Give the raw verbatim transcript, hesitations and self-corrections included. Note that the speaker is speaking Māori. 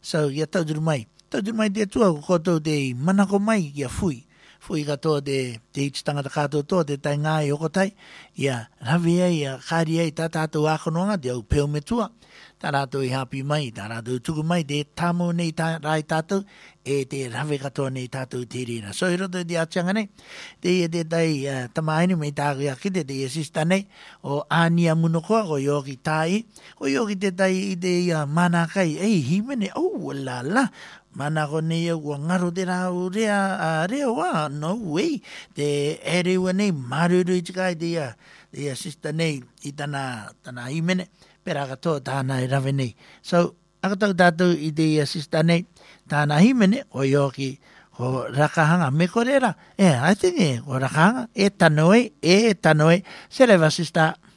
So ia tau duru mai. Tau duru mai te tua ko kotou te manako mai ia fui. Fui katoa te, te iti tangata kātou toa, te tai ngā e okotai, ia rawe ai, ia kāri ai, tā tātou ākonoanga, te au peo me tua, tā rātou i hapi mai, tā rātou tuku mai, te tāmo nei tā, rai tātou, e te rawe katoa nei tātou te rira. So i roto te atianga nei, te ia te tai uh, tamaini mei tāku ia kite, te ia sista nei, o ānia munokoa, o ioki tāi, o ioki te tai i te ia manakai, ei himene, oh la la, mana ko nei au ngaro te rau rea a rea wa no way te ere wa nei maruru i tikai te ia te ia sister nei i tana tana himene pera ka tō tāna i rawe nei so akatau tātou i te ia sister nei tāna himene o ioki ko rakahanga me korera e I think e ko rakahanga e tanoe e tanoe se lewa sister